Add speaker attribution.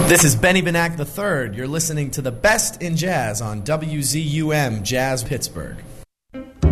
Speaker 1: This is Benny Benack III. You're listening to the best in jazz on WZUM Jazz Pittsburgh.